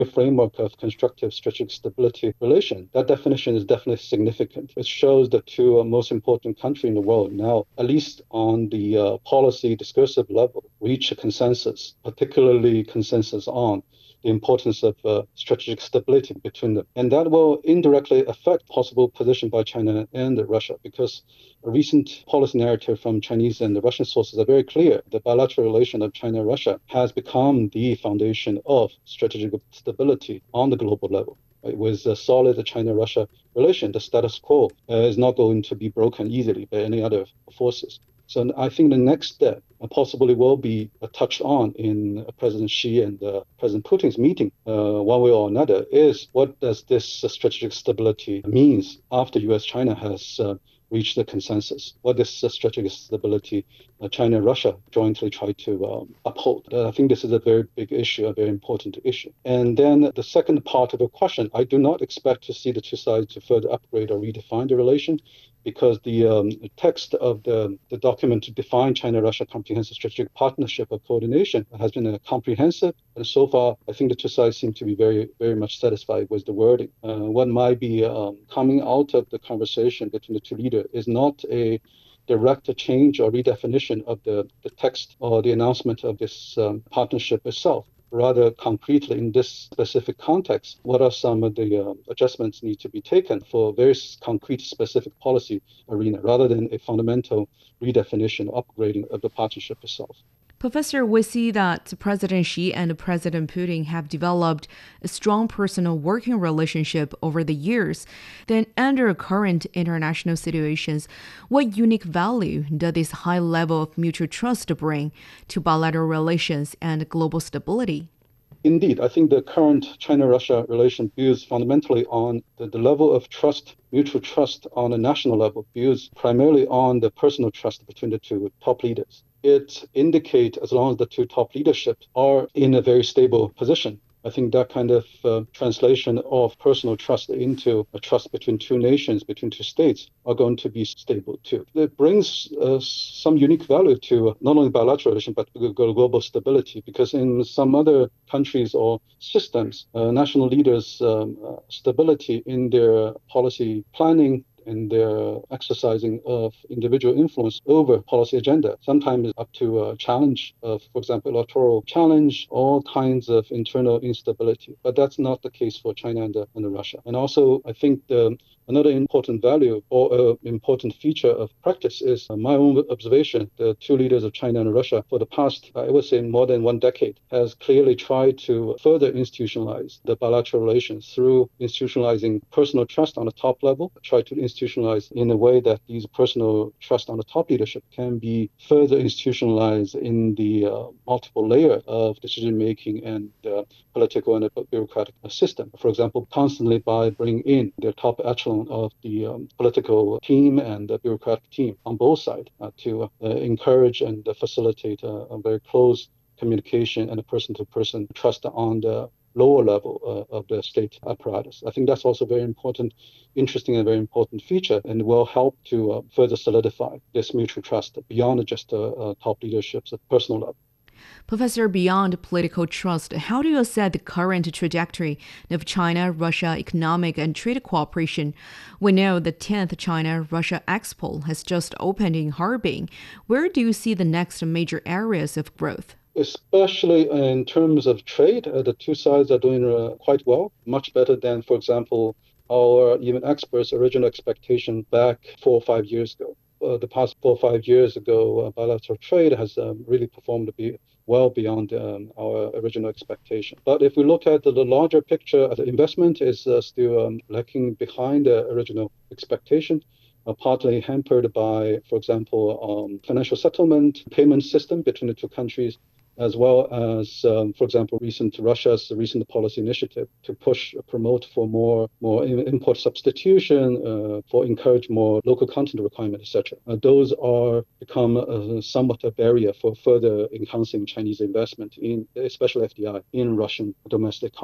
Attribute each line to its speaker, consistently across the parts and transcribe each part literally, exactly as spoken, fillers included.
Speaker 1: a framework of constructive strategic stability relation. That definition is definitely significant. It shows the two uh, most important countries in the world now, at least on the uh, policy discursive level, reach a consensus, particularly consensus on the importance of uh, strategic stability between them. And that will indirectly affect possible position by China and Russia, because a recent policy narrative from Chinese and the Russian sources are very clear. The bilateral relation of China and Russia has become the foundation of strategic stability on the global level. Right? With a solid China-Russia relation, the status quo uh, is not going to be broken easily by any other forces. So I think the next step possibly will be touched on in President Xi and uh, President Putin's meeting, uh, one way or another, is what does this uh, strategic stability means after U S-China has uh, reached the consensus? What is uh, strategic stability uh, China and Russia jointly try to um, uphold? Uh, I think this is a very big issue, a very important issue. And then the second part of the question, I do not expect to see the two sides to further upgrade or redefine the relation, because the um, text of the, the document to define China-Russia Comprehensive Strategic Partnership or Coordination has been uh, comprehensive. And so far, I think the two sides seem to be very, very much satisfied with the wording. Uh, what might be um, coming out of the conversation between the two leaders is not a direct change or redefinition of the, the text or the announcement of this um, partnership itself. Rather concretely, in this specific context, what are some of the uh, adjustments need to be taken for very concrete, specific policy arena, rather than a fundamental redefinition or upgrading of the partnership itself?
Speaker 2: Professor, we see that President Xi and President Putin have developed a strong personal working relationship over the years. Then, under current international situations, what unique value does this high level of mutual trust bring to bilateral relations and global stability?
Speaker 1: Indeed, I think the current China-Russia relation builds fundamentally on the, the level of trust, mutual trust on a national level, builds primarily on the personal trust between the two top leaders. It indicates, as long as the two top leaderships are in a very stable position, I think that kind of uh, translation of personal trust into a trust between two nations, between two states, are going to be stable too. It brings uh, some unique value to not only bilateral relations, but global stability, because in some other countries or systems, uh, national leaders' um, uh, stability in their policy planning, in their exercising of individual influence over policy agenda, sometimes up to a challenge of, for example, electoral challenge, all kinds of internal instability. But that's not the case for China and, uh, and Russia. And also, I think the another important value or uh, important feature of practice is uh, my own observation. The two leaders of China and Russia for the past, I would say, more than one decade has clearly tried to further institutionalize the bilateral relations through institutionalizing personal trust on the top level, try to institutionalize in a way that these personal trust on the top leadership can be further institutionalized in the uh, multiple layer of decision making and uh, political and bureaucratic system. For example, constantly by bringing in the top echelon of the um, political team and the bureaucratic team on both sides uh, to uh, encourage and uh, facilitate uh, a very close communication and a person-to-person trust on the lower level uh, of the state apparatus. I think that's also very important, interesting and very important feature, and will help to uh, further solidify this mutual trust beyond just uh, uh, top leadership's personal level.
Speaker 2: Professor, beyond political trust, how do you assess the current trajectory of China-Russia economic and trade cooperation? We know the tenth China-Russia Expo has just opened in Harbin. Where do you see the next major areas of growth?
Speaker 1: Especially in terms of trade, uh, the two sides are doing uh, quite well, much better than, for example, our even experts' original expectation back four or five years ago. Uh, the past four or five years ago, uh, bilateral trade has um, really performed to be well beyond um, our original expectation. But if we look at the, the larger picture, the investment is uh, still um, lacking behind the original expectation. Uh, partly hampered by, for example, um, financial settlement payment system between the two countries, as well as, um, for example, recent Russia's recent policy initiative to push, uh, promote for more more import substitution, uh, for encourage more local content requirement, et cetera. Uh, those are become uh, somewhat a barrier for further enhancing Chinese investment in, especially F D I, in Russian domestic economy.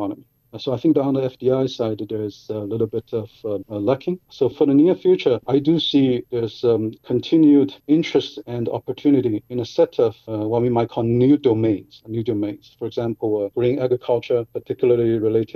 Speaker 1: So I think that on the F D I side, there's a little bit of uh, lacking. So for the near future, I do see there's um, continued interest and opportunity in a set of uh, what we might call new domains, new domains. For example, uh, green agriculture, particularly related